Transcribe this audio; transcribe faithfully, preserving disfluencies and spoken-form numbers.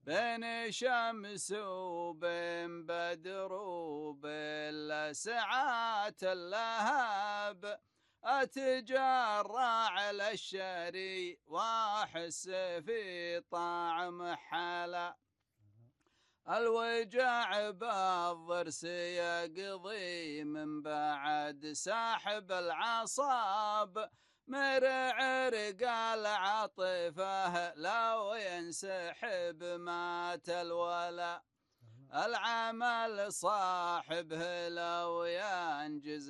بين شمس وبين بدر وبين ساعات اللهب، أتجرع على الشري وأحس في طعم حلا. الوجع بالضرس يقضي من بعد ساحب العصاب، مرع رقال عاطفه لو ينسحب مات الولا. العمل صاحبه لو ينجز